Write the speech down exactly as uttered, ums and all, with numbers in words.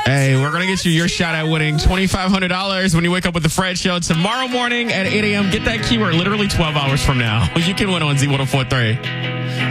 Hey, we're going to get you your shot at winning twenty-five hundred dollars when you wake up with the Fred Show tomorrow morning at eight a.m. Get that keyword literally twelve hours from now. You can win on Z one oh four point three.